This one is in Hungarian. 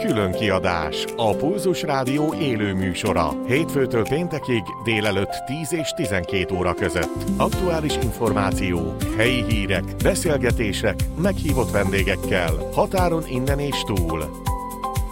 külön kiadás, a Pulzus Rádió élő műsora. Hétfőtől péntekig délelőtt 10 és 12 óra között. Aktuális információk, helyi hírek, beszélgetések, meghívott vendégekkel, határon innen és túl.